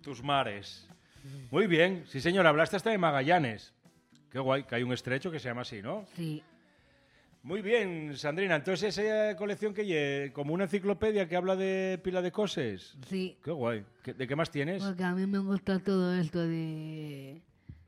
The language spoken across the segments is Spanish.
tus mares. Muy bien, sí señor, hablaste hasta de Magallanes. Qué guay, que hay un estrecho que se llama así, ¿no? Sí. Muy bien, Sandrina. Entonces, esa colección que lleve como una enciclopedia que habla de pila de cosas. Sí. Qué guay. ¿De qué más tienes? Porque a mí me gusta todo esto de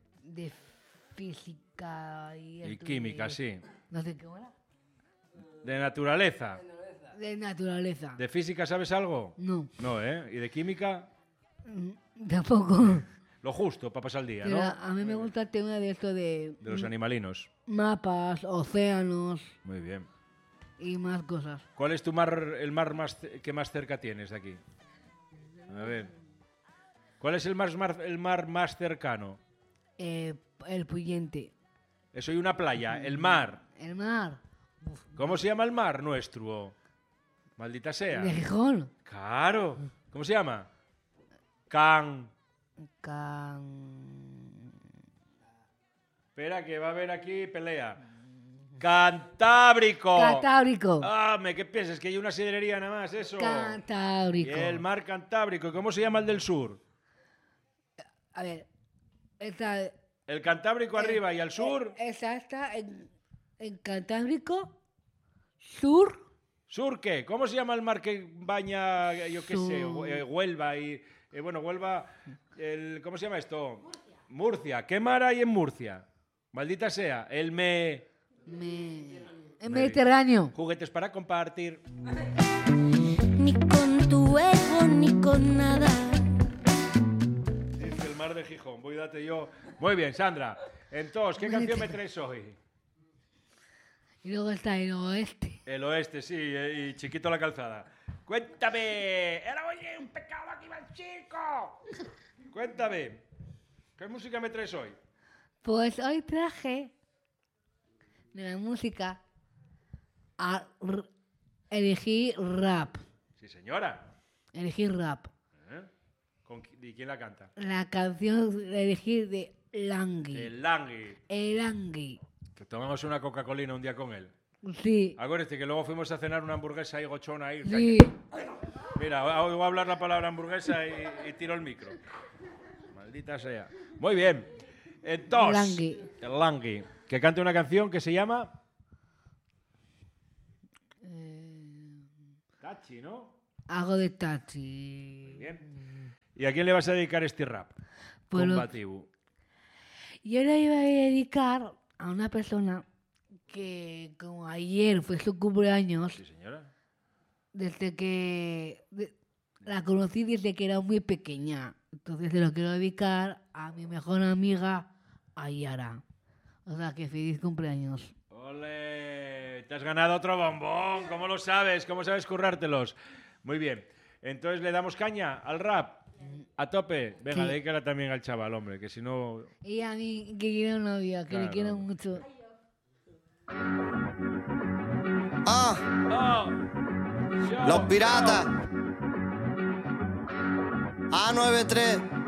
física y Y esto química, de, sí. No sé qué era. De naturaleza. De naturaleza. ¿De física sabes algo? No. No, ¿eh? ¿Y de química? Tampoco. Lo justo para pasar el día, Pero ¿no? a mí me gusta el tema de esto de De los animalinos. mapas, océanos Muy bien. y más cosas. ¿Cuál es el mar que más cerca tienes de aquí? A ver. ¿Cuál es el mar más cercano? El Puyente. Eso y una playa, el mar. El mar. ¿Cómo se llama el mar nuestro? Maldita sea. De Gijón. Claro. ¿Cómo se llama? Espera, que va a haber aquí pelea. ¡Cantábrico! Cantábrico. ¿Qué piensas? ¿Que hay una sidrería nada más? Eso. Cantábrico. Y el mar Cantábrico. ¿Cómo se llama el del sur? A ver. Esta, El Cantábrico arriba y al sur. esa está en Cantábrico. Sur. ¿Sur qué? ¿Cómo se llama el mar que baña, yo qué sé, Sur. Huelva y... Huelva... ¿Cómo se llama esto? Murcia. ¿Qué mar hay en Murcia? Maldita sea. El Mediterráneo. Juguetes para compartir. Ni con tu ego, ni con nada. Es el mar de Gijón. Voy a darte yo. Muy bien, Sandra. Entonces, ¿qué canción me traes hoy? Y luego está el oeste. El oeste, sí, y Chiquito la calzada. Cuéntame. Era oye, un pecado aquí va el chico. Cuéntame. ¿Qué música me traes hoy? Pues hoy traje de la música elegí rap. Sí, señora. Elegí rap. ¿Y quién la canta? La canción elegí de Langui. El Langui. El Langui. Que tomamos una Coca-Colina un día con él. Sí. Acuérdate que luego fuimos a cenar una hamburguesa ahí gochona ahí. Sí. Mira, voy a hablar la palabra hamburguesa y tiro el micro. Maldita sea. Muy bien. Entonces, Langui. el Langui, que cante una canción que se llama... Tachi, ¿no? Algo de tachi. Bien. ¿Y a quién le vas a dedicar este rap? Pues combativo. Yo le iba a dedicar a una persona que como ayer fue su cumpleaños, Sí, señora. desde que la conocí desde que era muy pequeña. Entonces se lo quiero dedicar a mi mejor amiga, Ayara. O sea, que feliz cumpleaños. ¡Ole! Te has ganado otro bombón. ¿Cómo lo sabes? ¿Cómo sabes currártelos? Muy bien. Entonces le damos caña al rap. A tope. Venga, Sí. dedícala también al chaval, hombre, que si no... Y a mí, que quiero novia, que Claro. le quiero mucho. ¡Oh! Los piratas. A93.